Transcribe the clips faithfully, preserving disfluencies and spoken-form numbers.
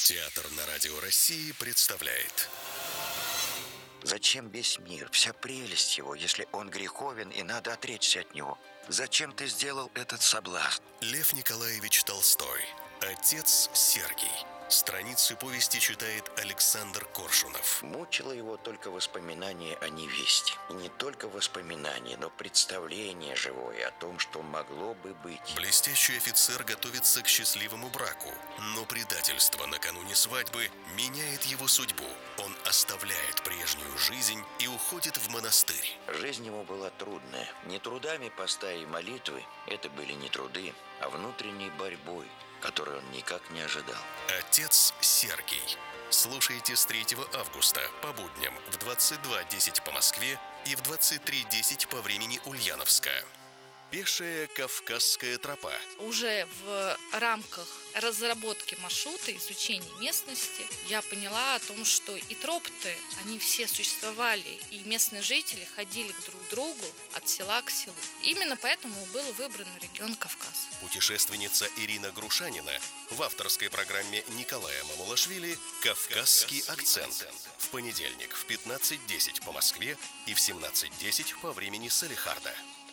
Театр на Радио России представляет. Зачем весь мир, вся прелесть его, если он греховен и надо отречься от него? Зачем ты сделал этот соблазн? Лев Николаевич Толстой. Отец Сергий. Страницы повести читает Александр Коршунов. Мучило его только воспоминание о невесте. И не только воспоминание, но представление живое о том, что могло бы быть. Блестящий офицер готовится к счастливому браку, но предательство накануне свадьбы меняет его судьбу. Он оставляет прежнюю жизнь и уходит в монастырь. Жизнь ему была трудная. Не трудами поста и молитвы, это были не труды, а внутренней борьбой, которую он никак не ожидал. Отец Сергий. Слушайте с третьего августа по будням в двадцать два десять по Москве и в двадцать три десять по времени Ульяновска. Пешая Кавказская тропа. Уже в рамках разработки маршрута, изучения местности, я поняла о том, что и тропы, они все существовали, и местные жители ходили друг к другу от села к селу. Именно поэтому был выбран регион Кавказ. Путешественница Ирина Грушанина в авторской программе Николая Мамулашвили «Кавказский акцент». В понедельник в пятнадцать десять по Москве и в семнадцать десять по времени Салехарда.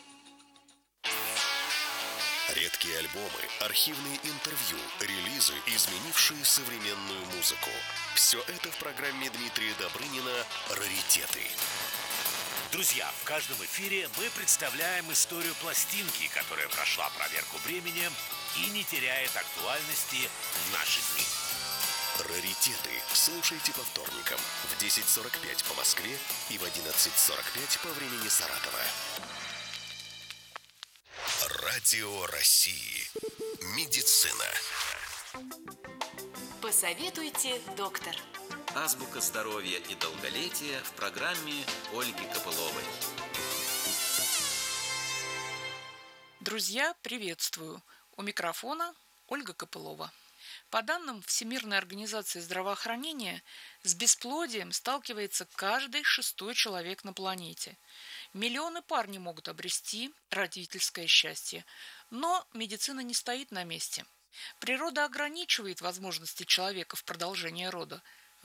Редкие альбомы, архивные интервью, релизы, изменившие современную музыку. Все это в программе Дмитрия Добрынина «Раритеты». Друзья, в каждом эфире мы представляем историю пластинки, которая прошла проверку временем и не теряет актуальности в наши дни. «Раритеты» слушайте по вторникам в десять сорок пять по Москве и в одиннадцать сорок пять по времени Саратова. Радио России. Медицина. Посоветуйте, доктор. Азбука здоровья и долголетия в программе Ольги Копыловой. Друзья, приветствую. У микрофона Ольга Копылова. По данным Всемирной организации здравоохранения, с бесплодием сталкивается каждый шестой человек на планете. Миллионы пар не могут обрести родительское счастье, но медицина не стоит на месте. Природа ограничивает возможности человека в продолжении рода.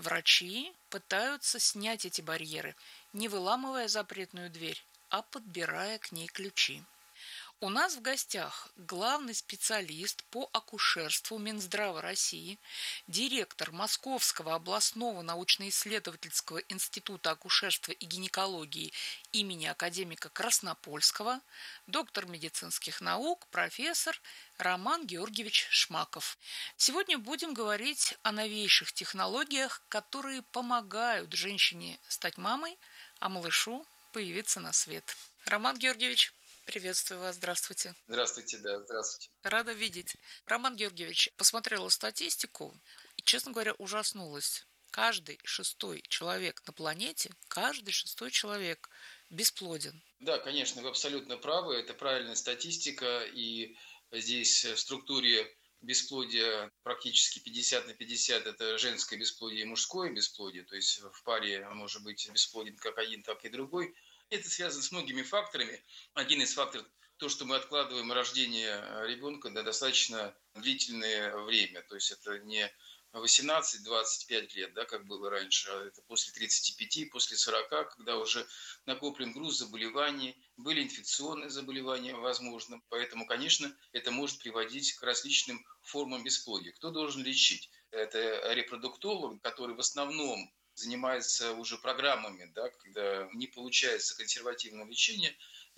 Врачи пытаются снять эти барьеры, не выламывая запретную дверь, а подбирая к ней ключи. У нас в гостях главный специалист по акушерству Минздрава России, директор Московского областного научно-исследовательского института акушерства и гинекологии имени академика Краснопольского, доктор медицинских наук, профессор Роман Георгиевич Шмаков. Сегодня будем говорить о новейших технологиях, которые помогают женщине стать мамой, а малышу появиться на свет. Роман Георгиевич, приветствую вас, здравствуйте. Здравствуйте, да, здравствуйте. Рада видеть. Роман Георгиевич, посмотрела статистику и, честно говоря, ужаснулась. Каждый шестой человек на планете, каждый шестой человек бесплоден. Да, конечно, вы абсолютно правы, это правильная статистика, и здесь в структуре бесплодия практически пятьдесят на пятьдесят это женское бесплодие и мужское бесплодие, то есть в паре может быть бесплоден как один, так и другой. Это связано с многими факторами. Один из факторов – то, что мы откладываем рождение ребенка на достаточно длительное время. То есть это не восемнадцать-двадцать пять лет, да, как было раньше, а это после тридцати пяти, после сорока, когда уже накоплен груз заболеваний, были инфекционные заболевания, возможно. Поэтому, конечно, это может приводить к различным формам бесплодия. Кто должен лечить? Это репродуктолог, который в основном занимается уже программами, да, когда не получается консервативное лечение,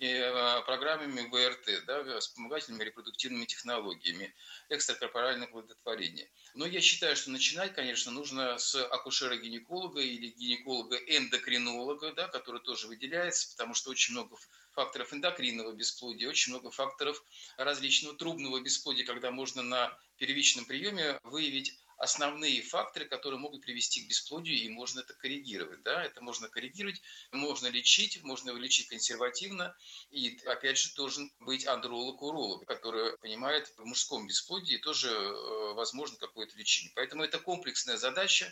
и программами вэ эр тэ, да, вспомогательными репродуктивными технологиями, экстракорпорального оплодотворения. Но я считаю, что начинать, конечно, нужно с акушера-гинеколога или гинеколога-эндокринолога, да, который тоже выделяется, потому что очень много факторов эндокринного бесплодия, очень много факторов различного трубного бесплодия, когда можно на первичном приеме выявить основные факторы, которые могут привести к бесплодию, и можно это коррегировать. Да? Это можно коррегировать, можно лечить, можно лечить консервативно. И, опять же, должен быть андролог-уролог, который понимает, в мужском бесплодии тоже возможно какое-то лечение. Поэтому это комплексная задача.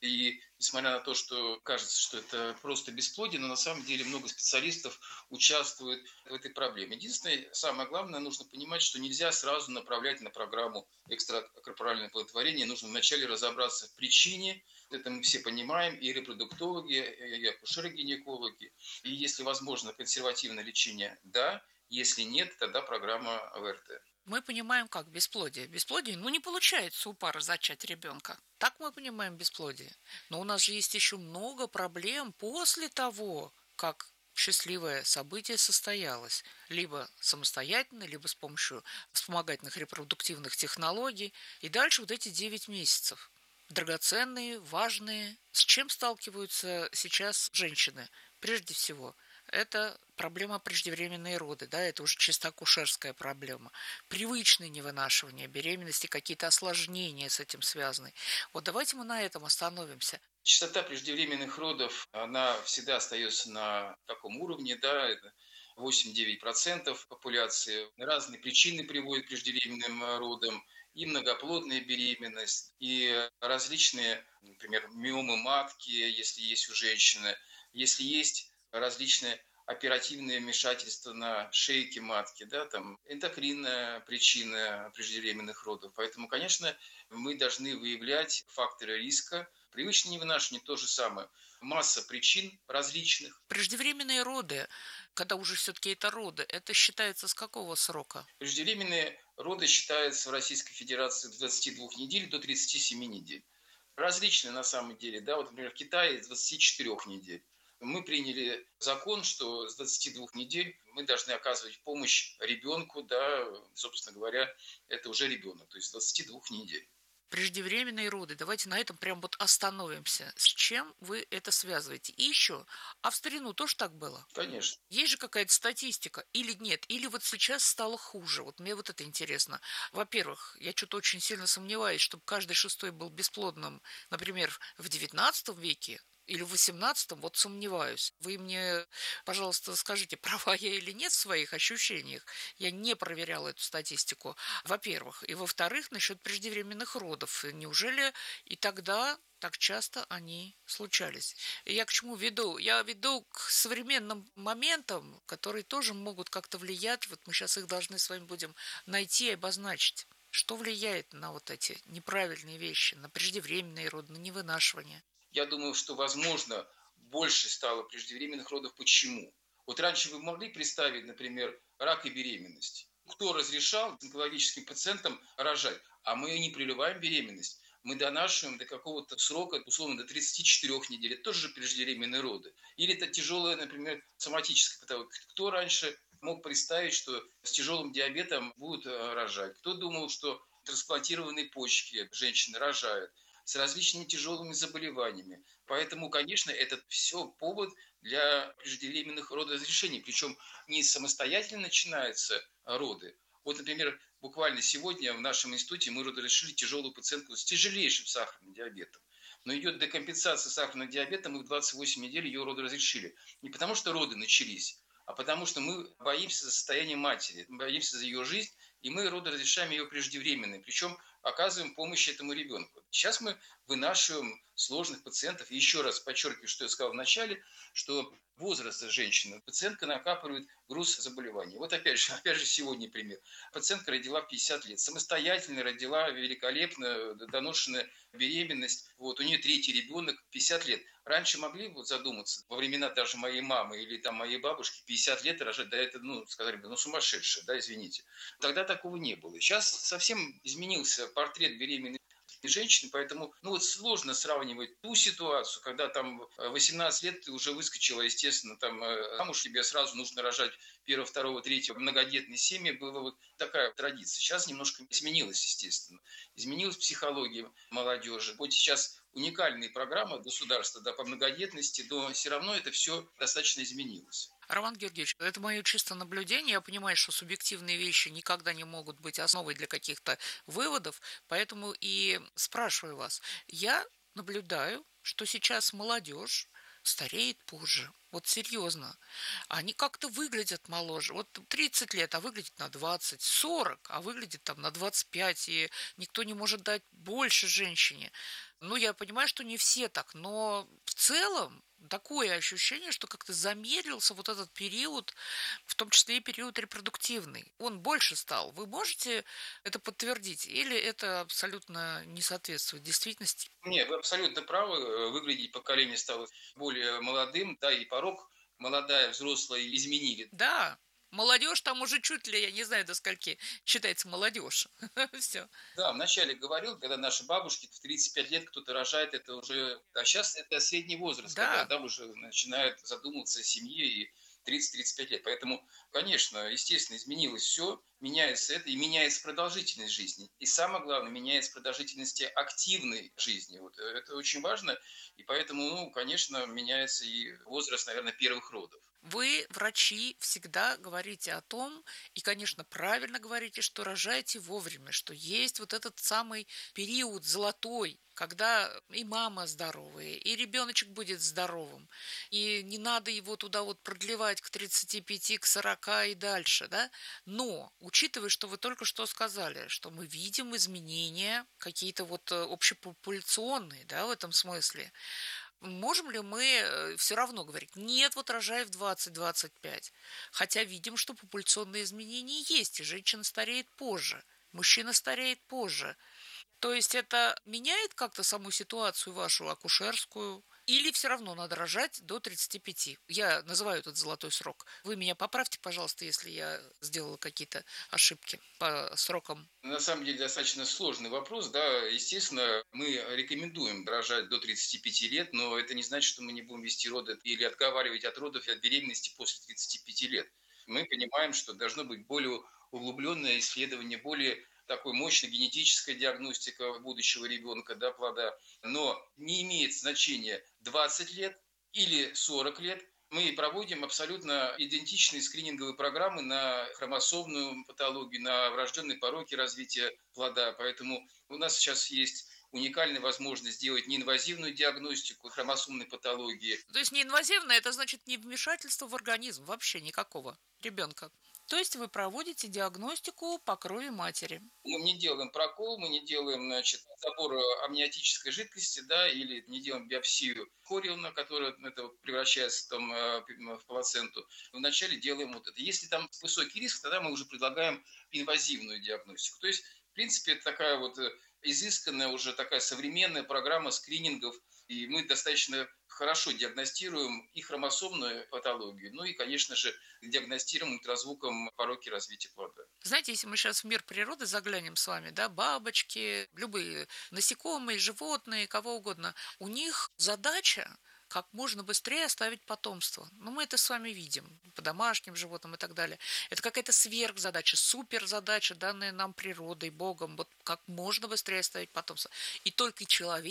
И несмотря на то, что кажется, что это просто бесплодие, но на самом деле много специалистов участвуют в этой проблеме. Единственное, самое главное, нужно понимать, что нельзя сразу направлять на программу экстракорпорального оплодотворения, нужно вначале разобраться в причине. Это мы все понимаем, и репродуктологи, и акушеры-гинекологи. И если возможно консервативное лечение, да. Если нет, тогда программа ОРТ. Мы понимаем как бесплодие. Бесплодие, ну, не получается у пары зачать ребенка. Так мы понимаем бесплодие. Но у нас же есть еще много проблем после того, как счастливое событие состоялось. Либо самостоятельно, либо с помощью вспомогательных репродуктивных технологий. И дальше вот эти девять месяцев. Драгоценные, важные. С чем сталкиваются сейчас женщины? Прежде всего, это проблема преждевременные роды, да, это уже чисто акушерская проблема. Привычное невынашивание беременности, какие-то осложнения с этим связаны. Вот давайте мы на этом остановимся. Частота преждевременных родов, она всегда остается на таком уровне, да, это восемь-девять процентов популяции. Разные причины приводят к преждевременным родам, и многоплодная беременность, и различные, например, миомы матки, если есть у женщины, если есть различные оперативные вмешательства на шейке матки, да, там эндокринная причина преждевременных родов. Поэтому, конечно, мы должны выявлять факторы риска. Привычное невынашивание то же самое. Масса причин различных. Преждевременные роды, когда уже все-таки это роды, это считается с какого срока? Преждевременные роды считаются в Российской Федерации с двадцати двух недель до тридцати семи недель. Различные на самом деле. Да, вот, например, в Китае с двадцати четырёх недель. Мы приняли закон, что с двадцати двух недель мы должны оказывать помощь ребенку, да, собственно говоря, это уже ребенок, то есть с двадцати двух недель. Преждевременные роды. Давайте на этом прям вот остановимся. С чем вы это связываете? И еще, а в старину тоже так было? Конечно. Есть же какая-то статистика или нет? Или вот сейчас стало хуже? Вот мне вот это интересно. Во-первых, я что-то очень сильно сомневаюсь, чтобы каждый шестой был бесплодным, например, в девятнадцатом веке, или в восемнадцатом, вот сомневаюсь. Вы мне, пожалуйста, скажите, права я или нет в своих ощущениях. Я не проверяла эту статистику, во-первых. И во-вторых, насчет преждевременных родов. Неужели и тогда так часто они случались? И я к чему веду? Я веду к современным моментам, которые тоже могут как-то влиять. Вот мы сейчас их должны с вами будем найти и обозначить. Что влияет на вот эти неправильные вещи, на преждевременные роды, на невынашивание? Я думаю, что, возможно, больше стало преждевременных родов. Почему? Вот раньше вы могли представить, например, рак и беременность. Кто разрешал онкологическим пациентам рожать? А мы не прерываем беременность. Мы донашиваем до какого-то срока, условно, до тридцати четырёх недель. Это тоже преждевременные роды. Или это тяжелая, например, соматическая патология. Кто раньше мог представить, что с тяжелым диабетом будут рожать? Кто думал, что трансплантированные почки женщины рожают? С различными тяжелыми заболеваниями. Поэтому, конечно, это все повод для преждевременных родоразрешений. Причем не самостоятельно начинаются роды. Вот, например, буквально сегодня в нашем институте мы родорешили тяжелую пациентку с тяжелейшим сахарным диабетом. Но идет декомпенсация сахарного диабета, мы в двадцать восемь недель ее родоразрешили. Не потому что роды начались, а потому что мы боимся за состояние матери, боимся за ее жизнь, и мы родоразрешаем ее преждевременно. Причем оказываем помощь этому ребенку. Сейчас мы вынашиваем сложных пациентов. И еще раз подчеркиваю, что я сказал в начале, что возраст женщины, пациентка накапливает груз заболеваний. Вот опять же, опять же сегодня пример. Пациентка родила в пятьдесят лет, самостоятельно родила, великолепно, доношенная беременность. Вот, у нее третий ребенок, пятьдесят лет. Раньше могли вот задуматься, во времена даже моей мамы или там моей бабушки, пятьдесят лет рожать, да это, ну, сказали бы, ну, сумасшедшие, да, извините. Тогда такого не было. Сейчас совсем изменился портрет беременной женщины, поэтому, ну, вот сложно сравнивать ту ситуацию, когда там восемнадцать лет ты уже выскочила, естественно, там замуж, тебе сразу нужно рожать первого, второго, третьего, многодетные семьи, была вот такая традиция. Сейчас немножко изменилась, естественно. Изменилась психология молодежи. Хоть сейчас уникальные программы государства, да, по многодетности, но все равно это все достаточно изменилось. Роман Георгиевич, это мое чисто наблюдение. Я понимаю, что субъективные вещи никогда не могут быть основой для каких-то выводов, поэтому и спрашиваю вас. Я наблюдаю, что сейчас молодежь стареет позже. Вот серьезно. Они как-то выглядят моложе. Вот тридцать лет, а выглядит на двадцать, сорок, а выглядит там на двадцать пять, и никто не может дать больше женщине. Ну, я понимаю, что не все так, но в целом такое ощущение, что как-то замедлился вот этот период, в том числе и период репродуктивный. Он больше стал. Вы можете это подтвердить? Или это абсолютно не соответствует действительности? Нет, вы абсолютно правы. Выглядеть поколение стало более молодым, да, и порог молодая, взрослая изменили. Да, молодежь там уже чуть ли, я не знаю, до скольки считается молодежь. Все. Да, вначале говорил, когда наши бабушки в тридцать пять лет кто-то рожает, это уже... А сейчас это средний возраст, Да. когда да, уже начинают задумываться о семье и тридцать-тридцать пять лет. Поэтому, конечно, естественно, изменилось все, меняется это, и меняется продолжительность жизни. И самое главное, меняется продолжительность активной жизни. Вот это очень важно, и поэтому, ну, конечно, меняется и возраст, наверное, первых родов. Вы, врачи, всегда говорите о том, и, конечно, правильно говорите, что рожайте вовремя, что есть вот этот самый период золотой, когда и мама здоровая, и ребеночек будет здоровым, и не надо его туда вот продлевать к тридцати пяти, к сорока и дальше, да? Но, учитывая, что вы только что сказали, что мы видим изменения какие-то вот общепопуляционные, да, в этом смысле, можем ли мы все равно говорить, нет, вот рожай в двадцать-двадцать пять, хотя видим, что популяционные изменения есть, и женщина стареет позже, мужчина стареет позже. То есть это меняет как-то саму ситуацию вашу акушерскую? Или все равно надо рожать до тридцати пяти? Я называю этот золотой срок. Вы меня поправьте, пожалуйста, если я сделала какие-то ошибки по срокам. На самом деле достаточно сложный вопрос. Да, естественно, мы рекомендуем рожать до тридцати пяти лет, но это не значит, что мы не будем вести роды или отговаривать от родов и от беременности после тридцати пяти лет. Мы понимаем, что должно быть более углубленное исследование, более такой мощная генетическая диагностика будущего ребенка, да, плода. Но не имеет значения двадцать лет или сорок лет. Мы проводим абсолютно идентичные скрининговые программы на хромосомную патологию, на врожденные пороки развития плода. Поэтому у нас сейчас есть уникальная возможность сделать неинвазивную диагностику хромосомной патологии. То есть неинвазивное, это значит не вмешательство в организм вообще никакого ребенка. То есть вы проводите диагностику по крови матери. Мы не делаем прокол, мы не делаем, значит, забор амниотической жидкости, да, или не делаем биопсию хориона, которая это превращается там в плаценту. Вначале делаем вот это. Если там высокий риск, тогда мы уже предлагаем инвазивную диагностику. То есть, в принципе, это такая вот изысканная уже такая современная программа скринингов, и мы достаточно хорошо диагностируем и хромосомную патологию, ну и, конечно же, диагностируем ультразвуком пороки развития плода. Знаете, если мы сейчас в мир природы заглянем с вами, да, бабочки, любые насекомые, животные, кого угодно, у них задача как можно быстрее оставить потомство. Ну, мы это с вами видим по домашним животным и так далее. Это какая-то сверхзадача, суперзадача, данная нам природой, Богом, вот как можно быстрее оставить потомство. И только человек